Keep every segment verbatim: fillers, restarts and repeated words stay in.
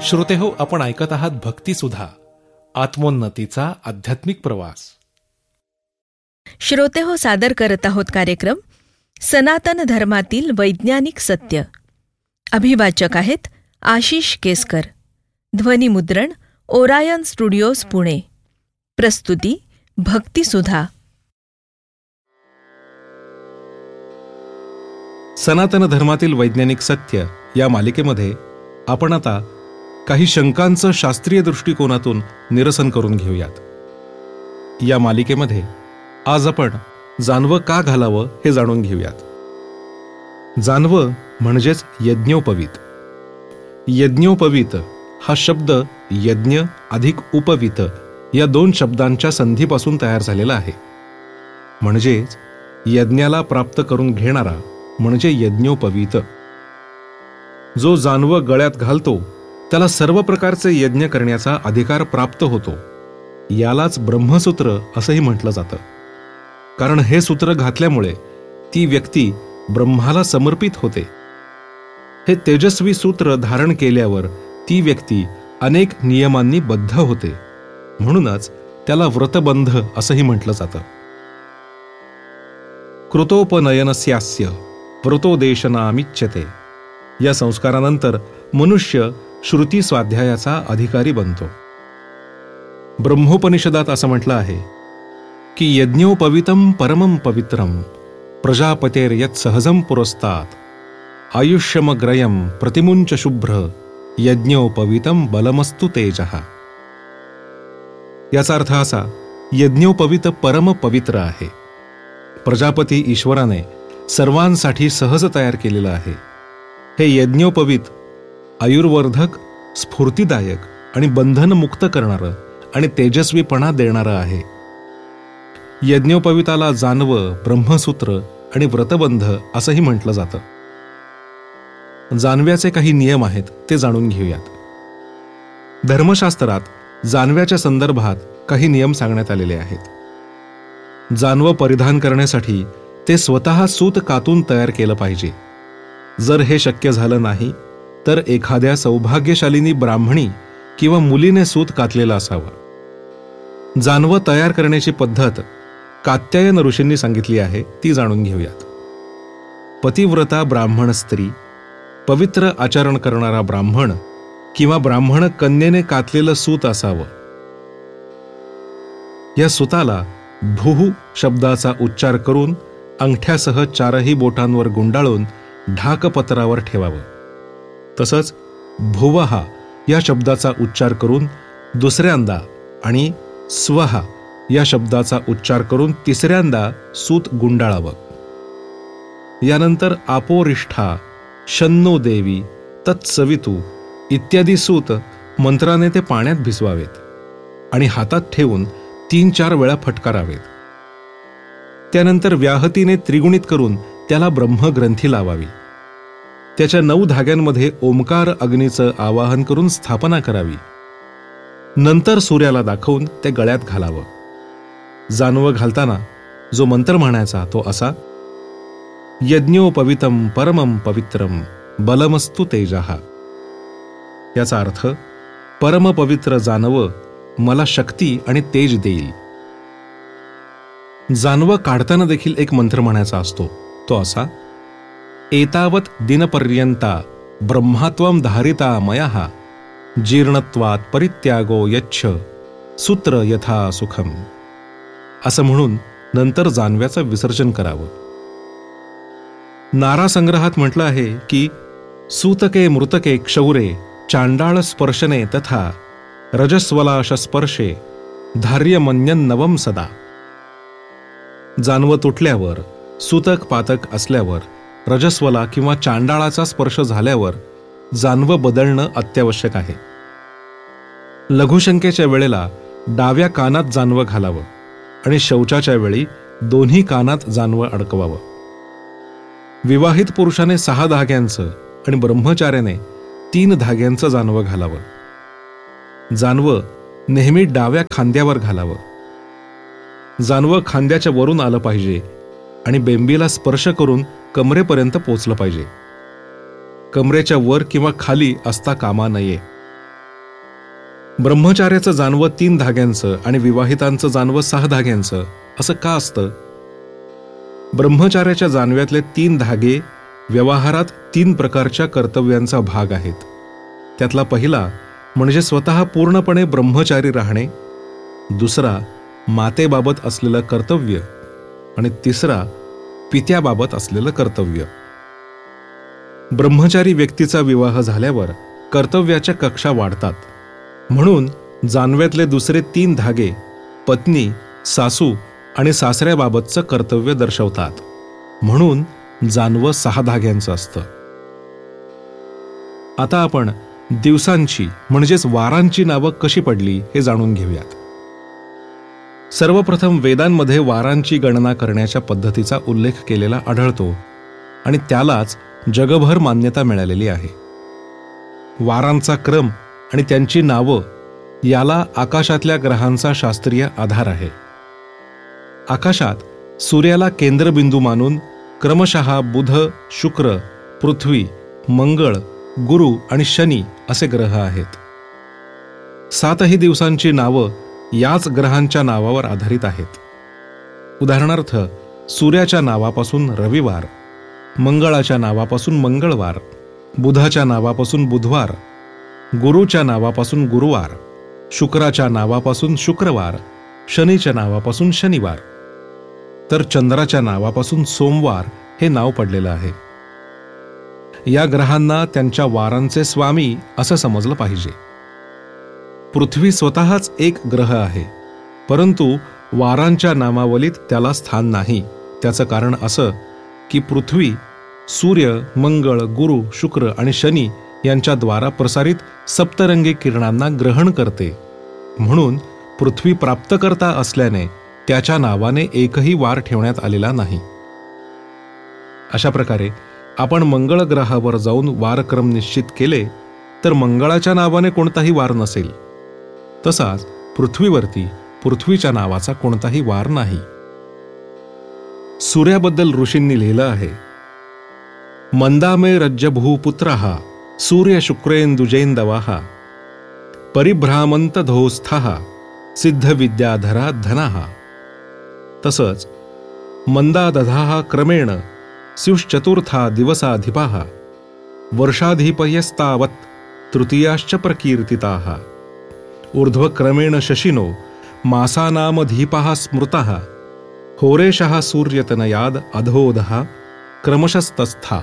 श्रोतेहो, आपण ऐकत आहात भक्तिसुधा, आत्मोन्नतीचा आध्यात्मिक प्रवास. श्रोतेहो, सादर करत आहोत कार्यक्रम सनातन धर्मातील वैज्ञानिक सत्य. अभिवाचक आहेत आशिष केसकर. ध्वनिमुद्रण ओरायन स्टुडिओज पुणे. प्रस्तुती भक्तिसुधा. सनातन धर्मातील वैज्ञानिक सत्य या मालिकेमध्ये आपण आता काही शंकांचं शास्त्रीय दृष्टिकोनातून निरसन करून घेऊयात. या मालिकेमध्ये आज आपण जानवं का घालावं हे जाणून घेऊयात. जानवं म्हणजेच यज्ञोपवीत. यज्ञोपवीत हा शब्द यज्ञ अधिक उपवीत या दोन शब्दांच्या संधीपासून तयार झालेला आहे. म्हणजेच यज्ञाला प्राप्त करून घेणारा म्हणजे यज्ञोपवीत. जो जानवं गळ्यात घालतो त्याला सर्व प्रकारचे यज्ञ करण्याचा अधिकार प्राप्त होतो. यालाच ब्रह्मसूत्र असंही म्हटलं जातं. कारण हे सूत्र घातल्यामुळे ती व्यक्ती ब्रह्माला समर्पित होते. हे तेजस्वी सूत्र धारण केल्यावर ती व्यक्ती अनेक नियमांनी बद्ध होते. म्हणूनच त्याला व्रतबंध असंही म्हटलं जातं. कृतोपनयनस्यास्य व्रतोदेशनामिच्यते या संस्कारानंतर मनुष्य श्रुती स्वाध्यायाचा अधिकारी बनतो. ब्रह्मोपनिषदात असं म्हटलं आहे की यज्ञोपवितम परमं पवित्रम प्रजापतेर्यत् सहजं पुरस्तात् आयुष्यमग्रयं प्रतिमुंच शुभ्र यज्ञोपवितम बलमस्तु तेजः. याचा अर्थ असा, यज्ञोपवित परम पवित्र आहे. प्रजापती ईश्वराने सर्वांसाठी सहज तयार केलेलं आहे. हे यज्ञोपवीत आयुर्वर्धक, स्फूर्तिदायक आणि बंधनमुक्त करणारं आणि तेजस्वीपणा देणारं आहे. यज्ञोपवीताला जानवं, ब्रह्मसूत्र आणि व्रतबंध असंही म्हटलं जातं. जानव्याचे काही नियम आहेत ते जाणून घेऊयात. धर्मशास्त्रात जानव्याच्या संदर्भात काही नियम सांगण्यात आलेले आहेत. जानवं परिधान करण्यासाठी ते स्वतः सूत कातून तयार केलं पाहिजे. जर हे शक्य झालं नाही तर एखाद्या सौभाग्यशालिनी ब्राह्मणी किंवा मुलीने सूत कातलेलं असावं. जानवं तयार करण्याची पद्धत कात्यायन ऋषींनी सांगितली आहे, ती जाणून घेऊयात. पतिव्रता ब्राह्मण स्त्री, पवित्र आचरण करणारा ब्राह्मण किंवा ब्राह्मण कन्येने कातलेलं सूत असावं. या सूताला भूहू शब्दाचा उच्चार करून अंगठ्यासह चारही बोटांवर गुंडाळून ढाकपत्रावर ठेवावं. तसंच भुवहा या शब्दाचा उच्चार करून दुसऱ्यांदा आणि स्वहा या शब्दाचा उच्चार करून तिसऱ्यांदा सूत गुंडाळावं. यानंतर आपोरिष्ठा, शन्नो देवी, तत्सवितू इत्यादी सूत मंत्राने ते पाण्यात भिजवावेत आणि हातात ठेवून तीन चार वेळा फटकारावेत. त्यानंतर व्याहतीने त्रिगुणित करून त्याला ब्रह्मग्रंथी लावावी. त्याच्या नऊ धाग्यांमध्ये ओंकार अग्नीचं आवाहन करून स्थापना करावी. नंतर सूर्याला दाखवून ते गळ्यात घालावं. जानवं घालताना जो मंत्र म्हणायचा तो असा, यज्ञोपवितम परमं पवित्रम बलमस्तु तेजः. याचा अर्थ, परमपवित्र जानवं मला शक्ती आणि तेज देईल. जानवं काढताना देखील एक मंत्र म्हणायचा असतो, तो असा, एतावत दिनपर्यंता ब्रह्मात्वं धारिता मयः जीर्णत्वात परित्यागो यच्छ सूत्र यथा सुखम. असं म्हणून नंतर जानव्याचं विसर्जन करावं. नारासंग्रहात म्हटलं आहे की सूतके मृतके क्षौरे चांडाळ स्पर्शने तथा रजस्वलाश स्पर्शे धार्यमन्यन नवम सदा. जानवं तुटल्यावर, सूतक पातक असल्यावर, रजस्वला किंवा चांडाळाचा स्पर्श झाल्यावर जानवं बदलणं अत्यावश्यक आहे. लघुशंकेच्या वेळेला डाव्या कानात जानवं घालावं आणि शौचाच्या वेळी दोन्ही कानात जानवं अडकवावं. विवाहित पुरुषाने सहा धाग्यांचं आणि ब्रह्मचार्याने तीन धाग्यांचं जानवं घालावं. जानवं नेहमी डाव्या खांद्यावर घालावं. जानवं खांद्याच्या वरून आलं पाहिजे आणि बेंबीला स्पर्श करून कमरेपर्यंत पोचलं पाहिजे. कमरेच्या वर किंवा खाली असता कामा नये. ब्रह्मचार्याचं जानवं तीन धाग्यांचं आणि विवाहितांचं जानवं सहा धाग्यांचं असं का असतं? ब्रह्मचार्याच्या जानव्यातले तीन धागे व्यवहारात तीन प्रकारच्या कर्तव्यांचा भाग आहेत. त्यातला पहिला म्हणजे स्वतः पूर्णपणे ब्रह्मचारी राहणे, दुसरा मातेबाबत असलेलं कर्तव्य आणि तिसरा पित्याबाबत असलेलं कर्तव्य. ब्रह्मचारी व्यक्तीचा विवाह झाल्यावर कर्तव्याच्या कक्षा वाढतात, म्हणून जानव्यातले दुसरे तीन धागे पत्नी, सासू आणि सासऱ्याबाबतचं कर्तव्य दर्शवतात, म्हणून जानवं सहा धाग्यांचं असतं. आता आपण दिवसांची म्हणजेच वारांची नावं कशी पडली हे जाणून घेऊयात. सर्वप्रथम वेदांमध्ये वारांची गणना करण्याच्या पद्धतीचा उल्लेख केलेला आढळतो आणि त्यालाच जगभर मान्यता मिळालेली आहे. वारांचा क्रम आणि त्यांची नावं याला आकाशातल्या ग्रहांचा शास्त्रीय आधार आहे. आकाशात सूर्याला केंद्रबिंदू मानून क्रमशः बुध, शुक्र, पृथ्वी, मंगळ, गुरु आणि शनी असे ग्रह आहेत. सातही दिवसांची नावं याच ग्रहांच्या नावावर आधारित आहेत. उदाहरणार्थ, सूर्याच्या नावापासून रविवार, मंगळाच्या नावापासून मंगळवार, बुधाच्या नावापासून बुधवार, गुरुच्या नावापासून गुरुवार, शुक्राच्या नावापासून शुक्रवार, शनीच्या नावापासून शनिवार, तर चंद्राच्या नावापासून सोमवार हे नाव पडलेलं आहे. या ग्रहांना त्यांच्या वारांचे स्वामी असं समजलं पाहिजे. पृथ्वी स्वतःच एक ग्रह आहे, परंतु वारांच्या नामावलीत त्याला स्थान नाही. त्याचं कारण असं की पृथ्वी सूर्य, मंगळ, गुरु, शुक्र आणि शनी यांच्याद्वारा प्रसारित सप्तरंगी किरणांना ग्रहण करते, म्हणून पृथ्वी प्राप्तकर्ता असल्याने त्याच्या नावाने एकही वार ठेवण्यात आलेला नाही. अशा प्रकारे आपण मंगळ ग्रहावर जाऊन वारक्रम निश्चित केले तर मंगळाच्या नावाने कोणताही वार नसेल. तसाच पृथ्वीवरती पृथ्वीच्या नावाचा कोणताही वार नाही. सूर्याबद्दल ऋषींनी लिहिलं आहे, मंदामे रज्जभूपुत्रः सूर्य शुक्रेंदुजेंदवः परिभ्रामंत धोस्थः सिद्ध विद्याधरा धनः. तसंच मंदादधाः क्रमेण स्युश्चतुर्था दिवसाधिपाः वर्षाधिपयस्तावत् तृतीयाश्च प्रकीर्तिताः ऊर्ध्वक्रमेण शशिनो मासानामधीपः स्मृतः होरेशः सूर्यतनयाद अधोदः क्रमशस्तस्था.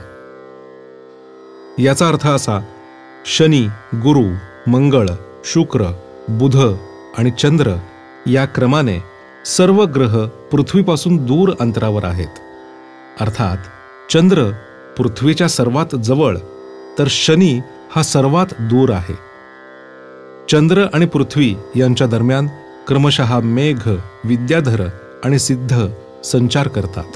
याचा अर्थ असा, शनी, गुरु, मंगळ, शुक्र, बुध आणि चंद्र या क्रमाने सर्व ग्रह पृथ्वीपासून दूर अंतरावर आहेत. अर्थात चंद्र पृथ्वीच्या सर्वात जवळ तर शनी हा सर्वात दूर आहे. चंद्र आणि पृथ्वी यांच्या दरम्यान क्रमशः मेघ, विद्याधर आणि सिद्ध संचार करतात.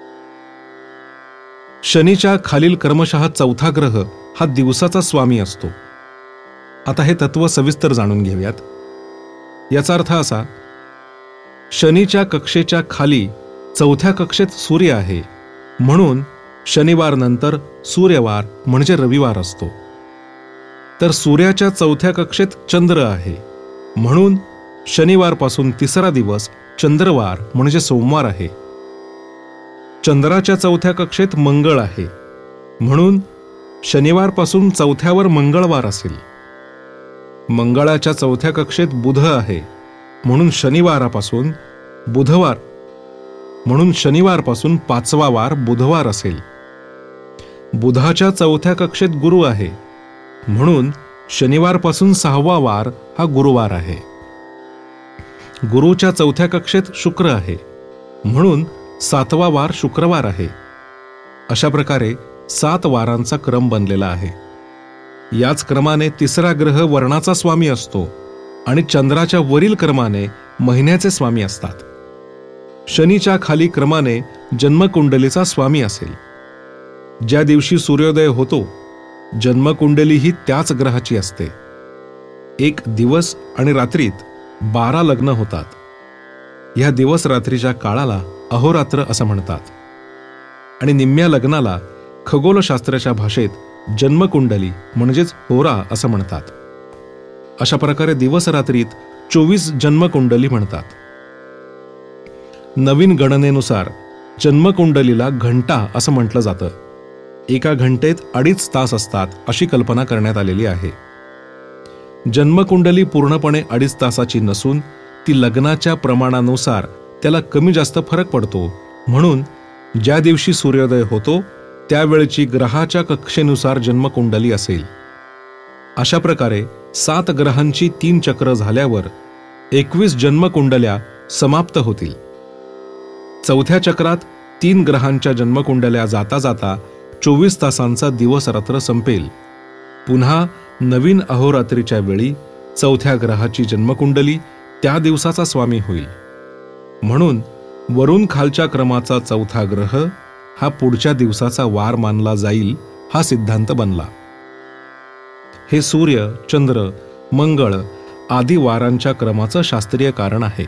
शनीच्या खालील क्रमशः चौथा ग्रह हा दिवसाचा स्वामी असतो. आता हे तत्व सविस्तर जाणून घेऊयात. याचा अर्थ असा, शनीच्या कक्षेच्या खाली चौथ्या कक्षेत सूर्य आहे, म्हणून शनिवार नंतर सूर्यवार म्हणजे रविवार असतो. तर सूर्याच्या चौथ्या कक्षेत चंद्र आहे, म्हणून शनिवारपासून तिसरा दिवस चंद्रवार म्हणजे सोमवार आहे. चंद्राच्या चौथ्या कक्षेत मंगळ आहे, म्हणून शनिवारपासून चौथ्यावर मंगळवार असेल. मंगळाच्या चौथ्या कक्षेत बुध आहे, म्हणून शनिवारापासून बुधवार म्हणून शनिवारपासून पाचवा वार बुधवार असेल. बुधाच्या चौथ्या कक्षेत गुरु आहे, म्हणून शनिवारपासून सहावा वार हा गुरुवार आहे. गुरुच्या चौथ्या कक्षेत शुक्र आहे, म्हणून सातवा वार शुक्रवार आहे. अशा प्रकारे सात वारांचा क्रम बनलेला आहे. याच क्रमाने तिसरा ग्रह वर्णाचा स्वामी असतो आणि चंद्राच्या वरील क्रमाने महिन्याचे स्वामी असतात. शनीच्या खाली क्रमाने जन्मकुंडलीचा स्वामी असेल. ज्या दिवशी सूर्योदय होतो, जन्मकुंडली ही त्याच ग्रहाची असते. एक दिवस आणि रात्रीत बारा लग्न होतात. ह्या दिवस रात्रीच्या काळाला अहोरात्र असं म्हणतात आणि निम्म्या लग्नाला खगोलशास्त्राच्या भाषेत जन्मकुंडली म्हणजेच होरा असं म्हणतात. अशा प्रकारे दिवस रात्रीत चोवीस जन्मकुंडली म्हणतात. नवीन गणनेनुसार जन्मकुंडलीला घंटा असं म्हटलं जातं. एका घंटेत अडीच तास असतात अशी कल्पना करण्यात आलेली आहे. जन्मकुंडली पूर्णपणे अडीच तासाची नसून ती लग्नाच्या प्रमाणानुसार त्याला कमी जास्त फरक पडतो. म्हणून ज्या दिवशी सूर्योदय होतो त्यावेळची ग्रहाच्या कक्षेनुसार जन्मकुंडली असेल. अशा प्रकारे सात ग्रहांची तीन चक्र झाल्यावर एकवीस जन्मकुंडल्या समाप्त होतील. चौथ्या चक्रात तीन ग्रहांच्या जन्मकुंडल्या जाता जाता चोवीस तासांचा दिवस रात्र संपेल. पुन्हा नवीन अहोरात्रीच्या वेळी चौथ्या ग्रहाची जन्मकुंडली त्या दिवसाचा स्वामी होईल. म्हणून वरून खालच्या क्रमाचा चौथा ग्रह हा पुढच्या दिवसाचा वार मानला जाईल हा सिद्धांत बनला. हे सूर्य, चंद्र, मंगळ आदी वारांच्या क्रमाचं शास्त्रीय कारण आहे.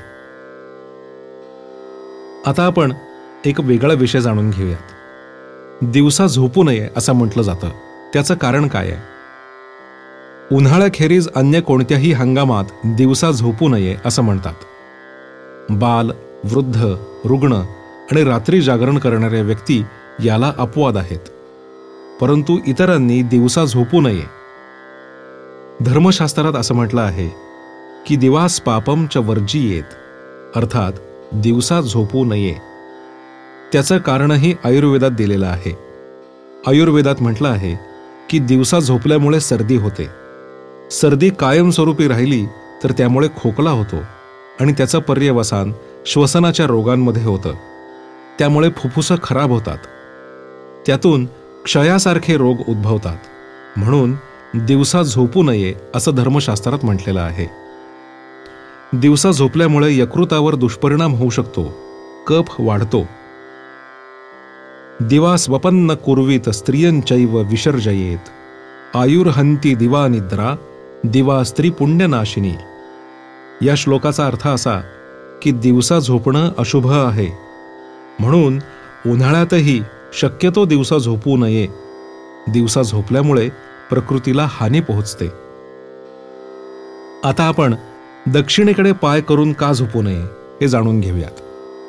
आता आपण एक वेगळा विषय जाणून घेऊयात. दिवसा झोपू नये असं म्हटलं जातं. त्याचं कारण काय आहे? उन्हाळ्याखेरीज अन्य कोणत्याही हंगामात दिवसा झोपू नये असं म्हणतात. बाल, वृद्ध, रुग्ण आणि रात्री जागरण करणाऱ्या व्यक्ती याला अपवाद आहेत. परंतु इतरांनी दिवसा झोपू नये. धर्मशास्त्रात असं म्हटलं आहे की दिवास पापम च वर्जियेत, अर्थात दिवसा झोपू नये. त्याचं कारणही आयुर्वेदात दिलेलं आहे. आयुर्वेदात म्हटलं आहे की दिवसा झोपल्यामुळे सर्दी होते. सर्दी कायमस्वरूपी राहिली तर त्यामुळे खोकला होतो आणि त्याचं पर्यवसान श्वसनाच्या रोगांमध्ये होतं. त्यामुळे फुफ्फुसं खराब होतात. त्यातून क्षयासारखे रोग उद्भवतात. म्हणून दिवसा झोपू नये असं धर्मशास्त्रात म्हटलेलं आहे. दिवसा झोपल्यामुळे यकृतावर दुष्परिणाम होऊ शकतो. कफ वाढतो. दिवास वपन्न कुर्वीत स्त्रियंचैव विसर्जयेत, आयुर्हंती दिवा निद्रा दिवा स्त्री पुण्यनाशिनी. या श्लोकाचा अर्थ असा की दिवसा झोपणं अशुभ आहे. म्हणून उन्हाळ्यातही शक्यतो दिवसा झोपू नये. दिवसा झोपल्यामुळे प्रकृतीला हानी पोहोचते. आता आपण दक्षिणेकडे पाय करून का झोपू नये हे जाणून घेऊयात.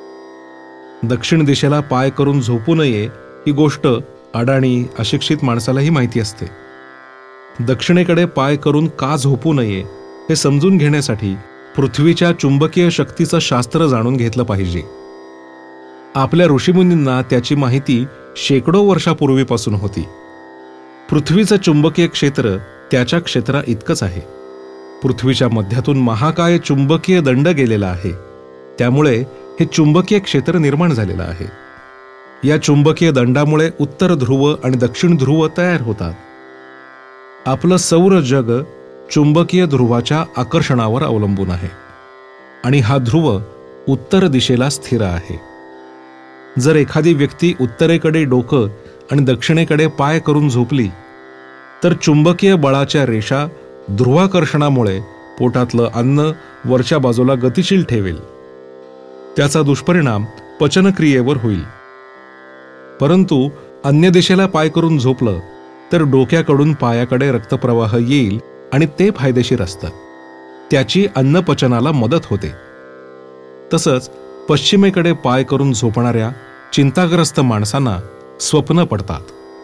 दक्षिण दिशेला पाय करून झोपू नये ही गोष्ट अडाणी अशिक्षित माणसालाही माहिती असते. दक्षिणेकडे पाय करून का झोपू नये हे समजून घेण्यासाठी पृथ्वीच्या चुंबकीय शक्तीचं शास्त्र जाणून घेतलं पाहिजे. आपल्या ऋषीमुनींना त्याची माहिती शेकडो वर्षापूर्वीपासून होती. पृथ्वीचं चुंबकीय क्षेत्र त्याच्या क्षेत्रा इतकंच आहे. पृथ्वीच्या मध्यातून महाकाय चुंबकीय दंड गेलेला आहे. त्यामुळे हे चुंबकीय क्षेत्र निर्माण झालेलं आहे. या चुंबकीय दंडामुळे उत्तर ध्रुव आणि दक्षिण ध्रुव तयार होतात. आपलं सौर जग चुंबकीय ध्रुवाच्या आकर्षणावर अवलंबून आहे आणि हा ध्रुव उत्तर दिशेला स्थिर आहे. जर एखादी व्यक्ती उत्तरेकडे डोकं आणि दक्षिणेकडे पाय करून झोपली तर चुंबकीय बळाच्या रेषा ध्रुवाकर्षणामुळे पोटातलं अन्न वरच्या बाजूला गतिशील ठेवेल. त्याचा दुष्परिणाम पचनक्रियेवर होईल. परंतु अन्य दिशेला पाय करून झोपलं तर डोक्याकडून पायाकडे रक्तप्रवाह येईल आणि ते फायदेशीर असतं. त्याची अन्नपचनाला मदत होते. तसंच पश्चिमेकडे पाय करून झोपणाऱ्या चिंताग्रस्त माणसांना स्वप्न पडतात.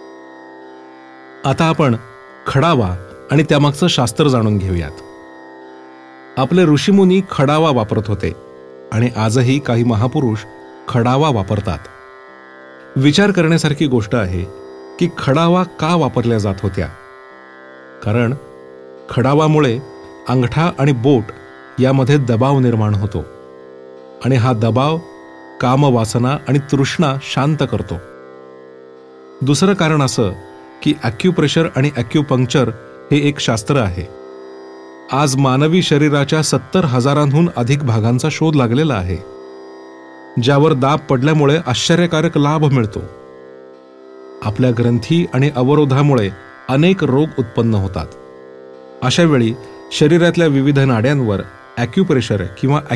आता आपण खडावा आणि त्यामागचं शास्त्र जाणून घेऊयात. आपले ऋषीमुनी खडावा वापरत होते आणि आजही काही महापुरुष खडावा वापरतात. विचार करण्यासारखी गोष्ट आहे की खडावा का वापरल्या जात होत्या. कारण खडावामुळे अंगठा आणि बोट यामध्ये दबाव निर्माण होतो आणि हा दबाव कामवासना आणि तृष्णा शांत करतो. दुसरं कारण असं की ॲक्युप्रेशर आणि ॲक्युपंक्चर हे एक शास्त्र आहे. आज मानवी शरीराच्या सत्तर हजारांहून अधिक भागांचा शोध लागलेला आहे, ज्यावर दाब पडल्यामुळे आश्चर्यकारक लाभ मिळतो. आपल्या ग्रंथी आणि अवरोधामुळे अनेक रोग उत्पन्न होतात. अशा वेळी शरीरातल्या विविध नाड्यांवर ॲक्युप्रेशर किंवा